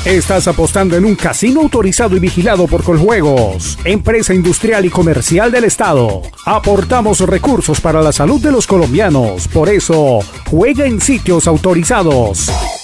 Estás apostando en un casino autorizado y vigilado por Coljuegos, empresa industrial y comercial del Estado. Aportamos recursos para la salud de los colombianos. Por eso, juega en sitios autorizados.